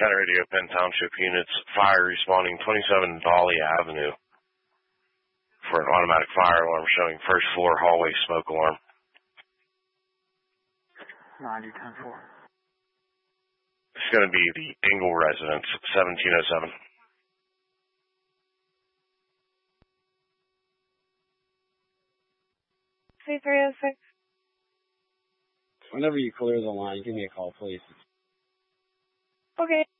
County Radio, Penn Township units, fire responding 27 Dolly Avenue for an automatic fire alarm showing first floor hallway smoke alarm. 90-10-4. It's going to be the Engle residence, 1707. C306. Whenever you clear the line, give me a call, please. Okay.